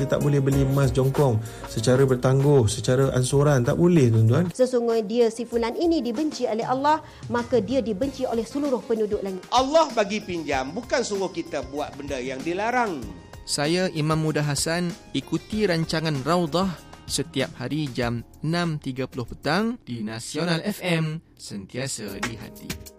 Dia tak boleh beli emas jongkong secara bertangguh, secara ansuran. Tak boleh, tuan-tuan. Sesungguhnya dia, si fulan ini dibenci oleh Allah, maka dia dibenci oleh seluruh penduduk langit. Allah bagi pinjam, bukan suruh kita buat benda yang dilarang. Saya Imam Muda Hassan, ikuti rancangan Raudah setiap hari jam 6.30 petang di Nasional FM, sentiasa di hati.